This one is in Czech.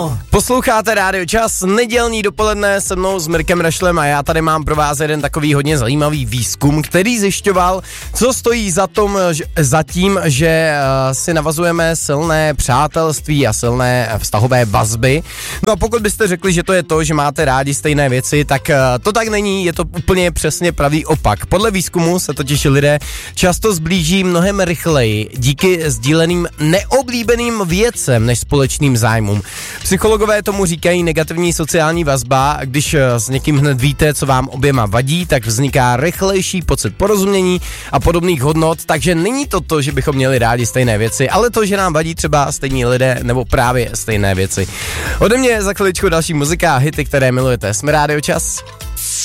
ráno. Posloucháte Rádio Čas, nedělní dopoledne se mnou s Mirkem Rašlem a já tady mám pro vás jeden takový hodně zajímavý výzkum, který zjišťoval, co stojí za tím, že si navazujeme silné přátelství a silné vztahové vazby. No a pokud byste řekli, že to je to, že máte rádi stejné věci, tak to tak není, je to úplně přesně pravý opak. Podle výzkumu se totiž lidé často zblíží mnohem rychleji díky sdíleným neoblíbeným věcem než společným zájmům. Psychologové tomu říkají negativní sociální vazba, když s někým hned víte, co vám oběma vadí, tak vzniká rychlejší pocit porozumění a podobných hodnot, takže není to to, že bychom měli rádi stejné věci, ale to, že nám vadí třeba stejní lidé nebo právě stejné věci. Ode mě za chviličku další muzika a hity, které milujete. Jsme Rádio Čas.